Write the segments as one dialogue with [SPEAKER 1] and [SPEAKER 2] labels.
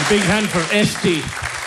[SPEAKER 1] big hand for SD.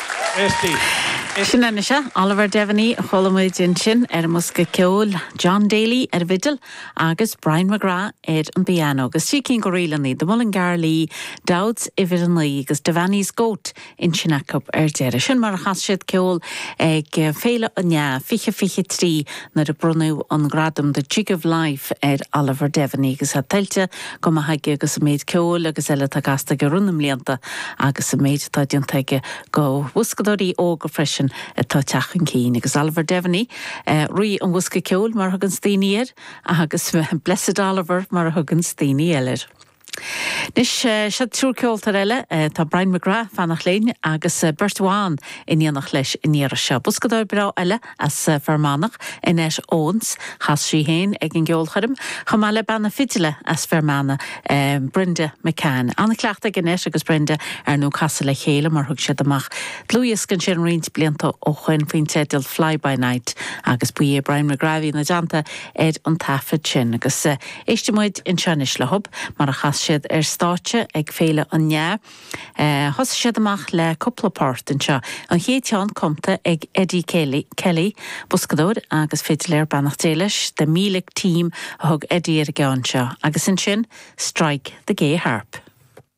[SPEAKER 2] Sinna se Oliver Devaney cholamid in sin Musca Ceol, John Daly Vidal agus Brian McGrath an piano agus Seeking Gorillani the Mullen Garley Dowds Ividanley agus Devaney's goat in Chinnacup Dere sin mar chassid Ceol ag féile anya fiche trí na de brunú an gradam the Jig of Life Oliver Devaney agus a teilte go a haige agus a méid Ceol agus eile a gasta go runnam lianta agus a méid tá diantaige go wuscadorí ó go freisin tá teachan cín agus Oliver Devaney rí an wusca ceol mar thugann stíníir agus Blessed Oliver mar thugann stíní eilir. Nis se trúr ceoltar eile tá Brian McGrath fannach léin agus Bertháin iníanach leis iníar se. Buscadóir bra eile as fermánach inéis óns chas sí héin ag an geolcharim chamáile banna fitile as fermána Brenda McCann. Anna cleachta gnéis agus Brenda nó casa le chéile mar thug siad amach. Dlúias gan sin rint blianta ó chuin faoin tedal Fly by Night agus buí Brian McGrath na janta an tafid sin agus éistemuid in seanis le hub mar a chas siad státe ag féile anja. Thos siad amach le coplapát an seo. An chéiteán comta ag Eddie Kelly, buscadóir agus féitiléir bannach déiles, de mílig tím a thug Eddie ar a gáin seo. Agus in sin, Strike the Gay Harp.